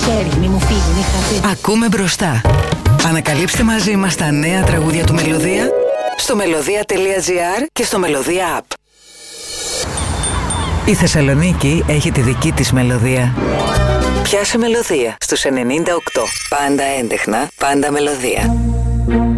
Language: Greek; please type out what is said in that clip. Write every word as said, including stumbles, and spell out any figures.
χέρι, μη μου φύγει, μη χαθεί. Ακούμε μπροστά. Ανακαλύψτε μαζί μας τα νέα τραγούδια του Μελωδία στο μελωδία τελεία τζι άρ και στο Μελωδία App. Η Θεσσαλονίκη έχει τη δική της μελωδία. Πιάσε μελωδία στους ενενήντα οκτώ. Πάντα έντεχνα, πάντα μελωδία.